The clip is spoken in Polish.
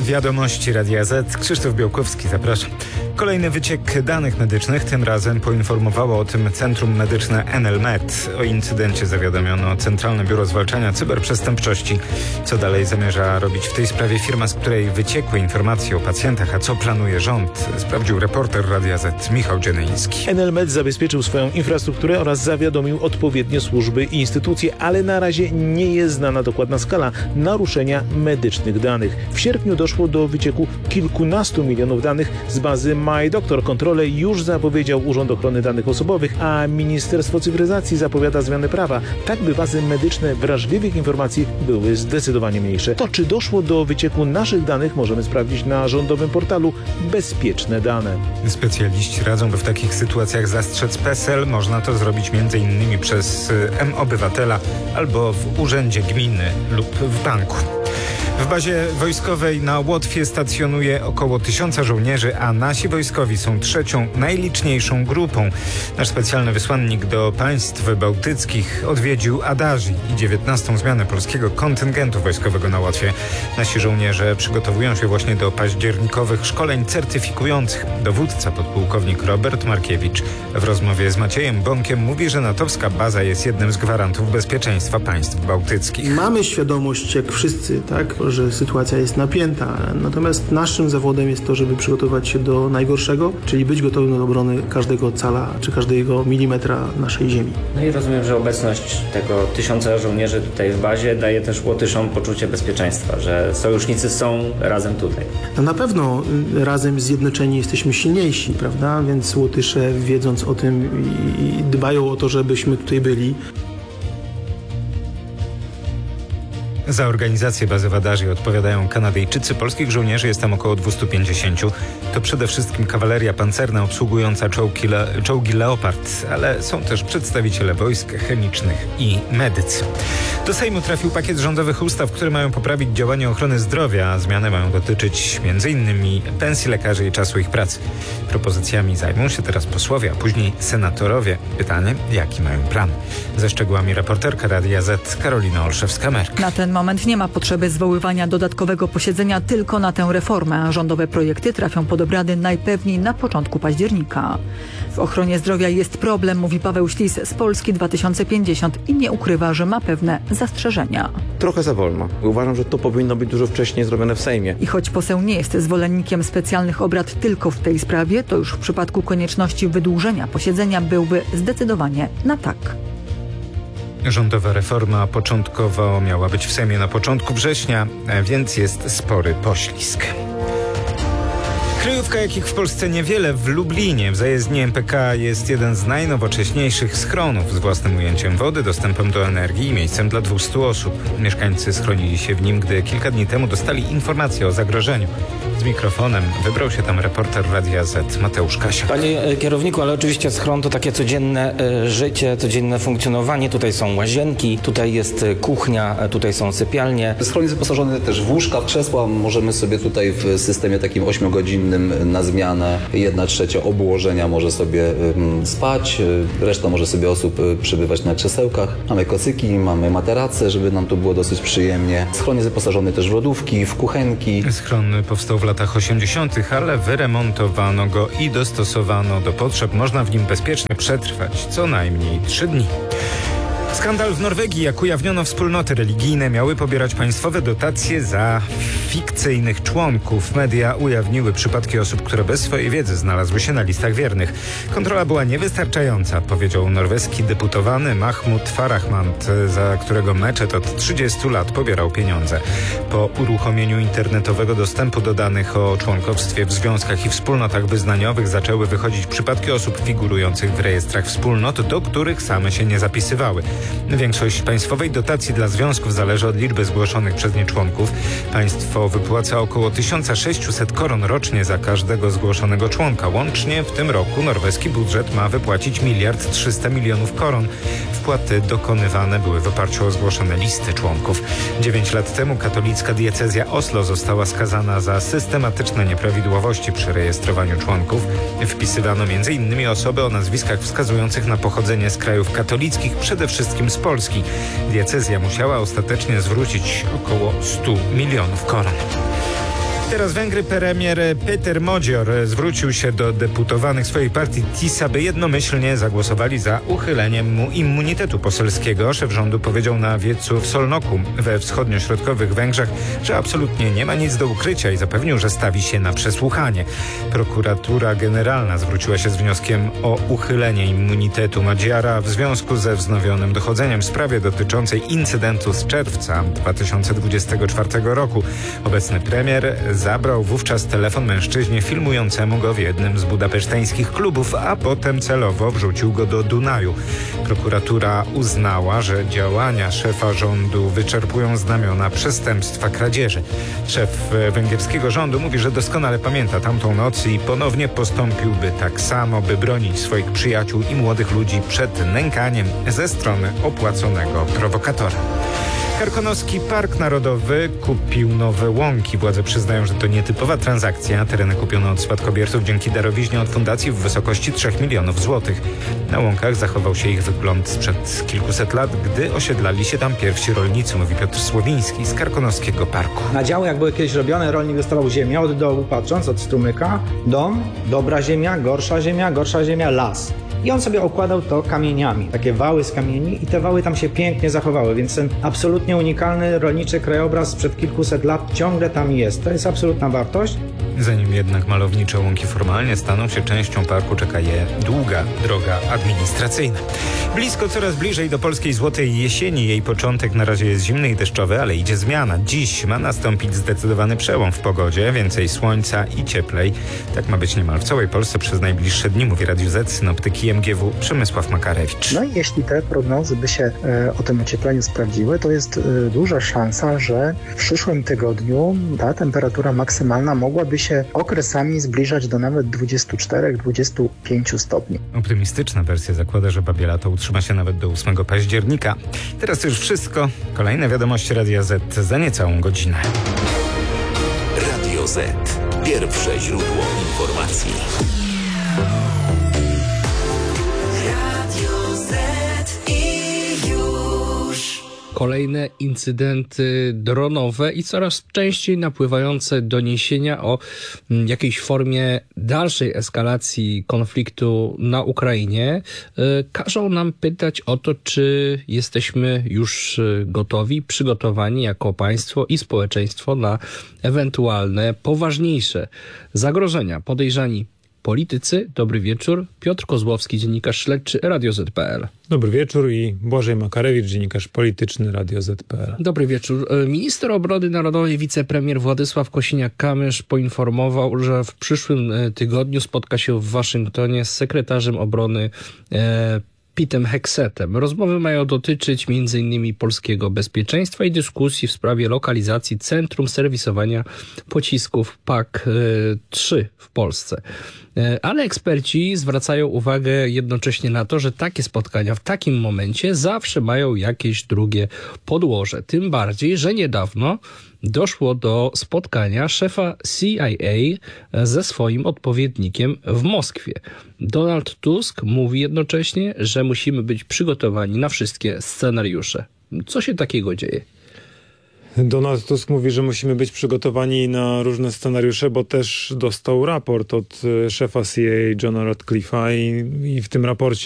Wiadomości Radia Z. Krzysztof Białkowski, zapraszam. Kolejny wyciek danych medycznych, tym razem poinformowało o tym Centrum Medyczne NL-Med. O incydencie zawiadomiono Centralne Biuro Zwalczania Cyberprzestępczości. Co dalej zamierza robić w tej sprawie firma, z której wyciekły informacje o pacjentach, a co planuje rząd? Sprawdził reporter Radia Z Michał Dzienejski. NL-Med zabezpieczył swoją infrastrukturę oraz zawiadomił odpowiednie służby i instytucje, ale na razie nie jest znana dokładna skala naruszenia medycznych danych. W sierpniu doszło do wycieku kilkunastu milionów danych z bazy MyDoctor. Kontrolę już zapowiedział Urząd Ochrony Danych Osobowych, a Ministerstwo Cyfryzacji zapowiada zmianę prawa, tak by bazy medyczne wrażliwych informacji były zdecydowanie mniejsze. To, czy doszło do wycieku naszych danych, możemy sprawdzić na rządowym portalu Bezpieczne Dane. Specjaliści radzą, by w takich sytuacjach zastrzec PESEL. Można to zrobić m.in. przez M-Obywatela albo w urzędzie gminy lub w banku. W bazie wojskowej na Łotwie stacjonuje około 1000 żołnierzy, a nasi wojskowi są trzecią najliczniejszą grupą. Nasz specjalny wysłannik do państw bałtyckich odwiedził Adaży i 19. zmianę polskiego kontyngentu wojskowego na Łotwie. Nasi żołnierze przygotowują się właśnie do październikowych szkoleń certyfikujących. Dowódca podpułkownik Robert Markiewicz w rozmowie z Maciejem Bąkiem mówi, że natowska baza jest jednym z gwarantów bezpieczeństwa państw bałtyckich. Mamy świadomość, jak wszyscy, tak, że sytuacja jest napięta. Natomiast naszym zawodem jest to, żeby przygotować się do najgorszego, czyli być gotowym do obrony każdego cala czy każdego milimetra naszej ziemi. No i rozumiem, że obecność tego 1000 żołnierzy tutaj w bazie daje też Łotyszom poczucie bezpieczeństwa, że sojusznicy są razem tutaj. No na pewno razem zjednoczeni jesteśmy silniejsi, prawda? Więc Łotysze, wiedząc o tym, i dbają o to, żebyśmy tutaj byli. Za organizację bazy w Adaży odpowiadają Kanadyjczycy. Polskich żołnierzy jest tam około 250. To przede wszystkim kawaleria pancerna obsługująca czołgi Leopard, ale są też przedstawiciele wojsk chemicznych i medycy. Do Sejmu trafił pakiet rządowych ustaw, które mają poprawić działanie ochrony zdrowia. Zmiany mają dotyczyć m.in. pensji lekarzy i czasu ich pracy. Propozycjami zajmą się teraz posłowie, a później senatorowie. Pytanie, jaki mają plan? Ze szczegółami reporterka Radia Z Karolina Olszewska-Merk. Na ten moment nie ma potrzeby zwoływania dodatkowego posiedzenia tylko na tę reformę. Rządowe projekty trafią pod obrady najpewniej na początku października. W ochronie zdrowia jest problem, mówi Paweł Ślis z Polski 2050 i nie ukrywa, że ma pewne zastrzeżenia. Trochę za wolno. Uważam, że to powinno być dużo wcześniej zrobione w Sejmie. I choć poseł nie jest zwolennikiem specjalnych obrad tylko w tej sprawie, to już w przypadku konieczności wydłużenia posiedzenia byłby zdecydowanie na tak. Rządowa reforma początkowo miała być w Sejmie na początku września, więc jest spory poślizg. Kryjówka, jakich w Polsce niewiele. W Lublinie w zajezdni MPK jest jeden z najnowocześniejszych schronów z własnym ujęciem wody, dostępem do energii i miejscem dla 200 osób. Mieszkańcy schronili się w nim, gdy kilka dni temu dostali informację o zagrożeniu. Z mikrofonem wybrał się tam reporter Radia Z Mateusz Kasia. Panie kierowniku, ale oczywiście schron to takie codzienne życie, codzienne funkcjonowanie. Tutaj są łazienki, tutaj jest kuchnia, tutaj są sypialnie. Schron jest wyposażony też w łóżka, w krzesła. Możemy sobie tutaj w systemie takim 8-godzinnym na zmianę 1/3 obłożenia może sobie spać, reszta może sobie osób przebywać na krzesełkach. Mamy kocyki, mamy materace, żeby nam tu było dosyć przyjemnie. Schron jest wyposażony też w lodówki, w kuchenki. Schron powstał w latach 80., ale wyremontowano go i dostosowano do potrzeb. Można w nim bezpiecznie przetrwać co najmniej 3 dni. Skandal w Norwegii, jak ujawniono, wspólnoty religijne miały pobierać państwowe dotacje za fikcyjnych członków. Media ujawniły przypadki osób, które bez swojej wiedzy znalazły się na listach wiernych. Kontrola była niewystarczająca, powiedział norweski deputowany Mahmoud Farahmand, za którego meczet od 30 lat pobierał pieniądze. Po uruchomieniu internetowego dostępu do danych o członkowstwie w związkach i wspólnotach wyznaniowych zaczęły wychodzić przypadki osób figurujących w rejestrach wspólnot, do których same się nie zapisywały. Większość państwowej dotacji dla związków zależy od liczby zgłoszonych przez nie członków. Państwo wypłaca około 1600 koron rocznie za każdego zgłoszonego członka. Łącznie w tym roku norweski budżet ma wypłacić 1,3 mld koron. Wpłaty dokonywane były w oparciu o zgłoszone listy członków. 9 lat temu katolicka diecezja Oslo została skazana za systematyczne nieprawidłowości przy rejestrowaniu członków. Wpisywano m.in. osoby o nazwiskach wskazujących na pochodzenie z krajów katolickich, przede wszystkim z Polski. Diecezja musiała ostatecznie zwrócić około 100 milionów koron. Teraz Węgry. Premier Péter Modzior zwrócił się do deputowanych swojej partii TIS, aby jednomyślnie zagłosowali za uchyleniem mu immunitetu poselskiego. Szef rządu powiedział na wiecu w Szolnoku we wschodnio-środkowych Węgrzech, że absolutnie nie ma nic do ukrycia i zapewnił, że stawi się na przesłuchanie. Prokuratura Generalna zwróciła się z wnioskiem o uchylenie immunitetu Modziora w związku ze wznowionym dochodzeniem w sprawie dotyczącej incydentu z czerwca 2024 roku. Obecny premier zabrał wówczas telefon mężczyźnie filmującemu go w jednym z budapeszteńskich klubów, a potem celowo wrzucił go do Dunaju. Prokuratura uznała, że działania szefa rządu wyczerpują znamiona przestępstwa kradzieży. Szef węgierskiego rządu mówi, że doskonale pamięta tamtą noc i ponownie postąpiłby tak samo, by bronić swoich przyjaciół i młodych ludzi przed nękaniem ze strony opłaconego prowokatora. Karkonoski Park Narodowy kupił nowe łąki. Władze przyznają, że to nietypowa transakcja. Tereny kupiono od spadkobierców dzięki darowiźnie od fundacji w wysokości 3 milionów złotych. Na łąkach zachował się ich wygląd sprzed kilkuset lat, gdy osiedlali się tam pierwsi rolnicy, mówi Piotr Słowiński z Karkonoskiego Parku. Na działy, jak były kiedyś robione, rolnik dostawał ziemię od dołu, patrząc, od strumyka, dom, dobra ziemia, gorsza ziemia, las. I on sobie okładał to kamieniami, takie wały z kamieni i te wały tam się pięknie zachowały, więc ten absolutnie unikalny rolniczy krajobraz sprzed kilkuset lat ciągle tam jest. To jest absolutna wartość. Zanim jednak malownicze łąki formalnie staną się częścią parku, czeka je długa droga administracyjna. Blisko, coraz bliżej do polskiej złotej jesieni. Jej początek na razie jest zimny i deszczowy, ale idzie zmiana. Dziś ma nastąpić zdecydowany przełom w pogodzie. Więcej słońca i cieplej. Tak ma być niemal w całej Polsce przez najbliższe dni, mówi Radiu Z, synoptyki MGW Przemysław Makarewicz. No i jeśli te prognozy by się o tym ociepleniu sprawdziły, to jest duża szansa, że w przyszłym tygodniu ta temperatura maksymalna mogłaby się okresami zbliżać do nawet 24-25 stopni. Optymistyczna wersja zakłada, że babie lato utrzyma się nawet do 8 października. Teraz już wszystko. Kolejne wiadomości Radia Z za niecałą godzinę. Radio Z. Pierwsze źródło informacji. Kolejne incydenty dronowe i coraz częściej napływające doniesienia o jakiejś formie dalszej eskalacji konfliktu na Ukrainie każą nam pytać o to, czy jesteśmy już gotowi, przygotowani jako państwo i społeczeństwo na ewentualne poważniejsze zagrożenia. Podejrzani politycy. Dobry wieczór. Piotr Kozłowski, dziennikarz śledczy Radio Z.pl. Dobry wieczór i Błażej Makarewicz, dziennikarz polityczny Radio Z.pl. Dobry wieczór. Minister Obrony Narodowej, wicepremier Władysław Kosiniak-Kamysz poinformował, że w przyszłym tygodniu spotka się w Waszyngtonie z sekretarzem obrony Petem Heksetem. Rozmowy mają dotyczyć m.in. polskiego bezpieczeństwa i dyskusji w sprawie lokalizacji centrum serwisowania pocisków PAK-3 w Polsce. Ale eksperci zwracają uwagę jednocześnie na to, że takie spotkania w takim momencie zawsze mają jakieś drugie podłoże. Tym bardziej, że niedawno doszło do spotkania szefa CIA ze swoim odpowiednikiem w Moskwie. Donald Tusk mówi jednocześnie, że musimy być przygotowani na wszystkie scenariusze. Co się takiego dzieje? Donald Tusk mówi, że musimy być przygotowani na różne scenariusze, bo też dostał raport od szefa CIA Johna Ratcliffe'a i w tym raporcie